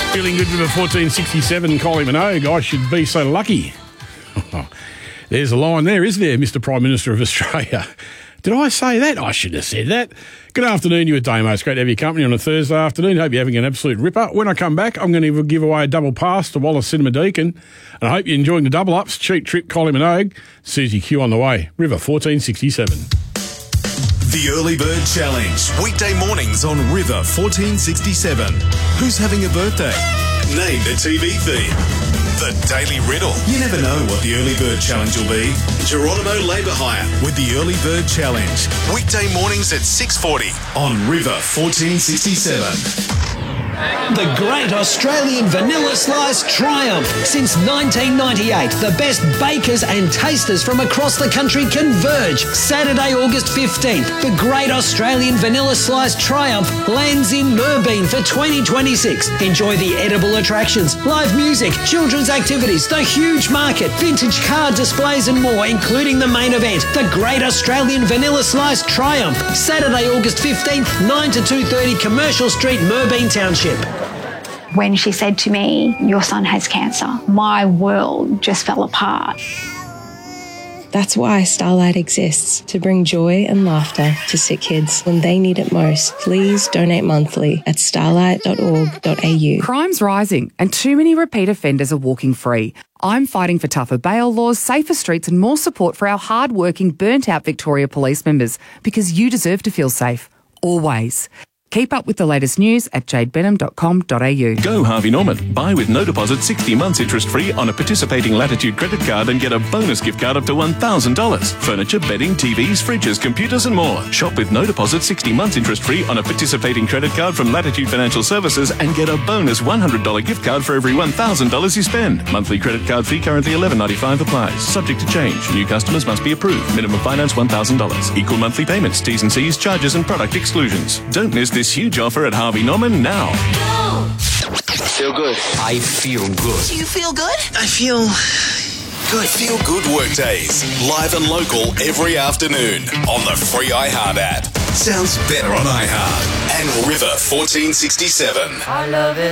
Feeling good with a 1467, Kylie Minogue. I should be so lucky. There's a line there, isn't there, Mr Prime Minister of Australia? Did I say that? I should have said that. Good afternoon, you at Damo. It's great to have your company on a Thursday afternoon. Hope you're having an absolute ripper. When I come back, I'm going to give away a double pass to Wallace Cinema Deakin. And I hope you're enjoying the double-ups. Cheap trip, Kylie Minogue. Susie Q on the way. River 1467. The Early Bird Challenge. Weekday mornings on River 1467. Who's having a birthday? Name the TV theme. The Daily Riddle. You never know what the Early Bird Challenge will be. Geronimo Labour Hire with the Early Bird Challenge. Weekday mornings at 6:40 on River 1467. The Great Australian Vanilla Slice Triumph. Since 1998, the best bakers and tasters from across the country converge. Saturday, August 15th, the Great Australian Vanilla Slice Triumph lands in Merbein for 2026. Enjoy the edible attractions, live music, children's activities, the huge market, vintage car displays and more, including the main event, the Great Australian Vanilla Slice Triumph. Saturday, August 15th, 9 to 2:30, Commercial Street, Merbein Township. When she said to me, "Your son has cancer," my world just fell apart. That's why Starlight exists, to bring joy and laughter to sick kids when they need it most. Please donate monthly at starlight.org.au. Crime's rising and too many repeat offenders are walking free. I'm fighting for tougher bail laws, safer streets and more support for our hard-working, burnt-out Victoria Police members, because you deserve to feel safe. Always. Keep up with the latest news at jadebenham.com.au. Go Harvey Norman. Buy with no deposit 60 months interest-free on a participating Latitude credit card and get a bonus gift card up to $1,000. Furniture, bedding, TVs, fridges, computers and more. Shop with no deposit 60 months interest-free on a participating credit card from Latitude Financial Services and get a bonus $100 gift card for every $1,000 you spend. Monthly credit card fee currently $11.95 applies. Subject to change. New customers must be approved. Minimum finance $1,000. Equal monthly payments. T's and C's, charges and product exclusions. Don't miss this huge offer at Harvey Norman now. Feel good. I feel good. Do you feel good? I feel good. Feel Good Workdays. Live and local every afternoon on the free iHeart app. Sounds better on iHeart. And River 1467. I love it.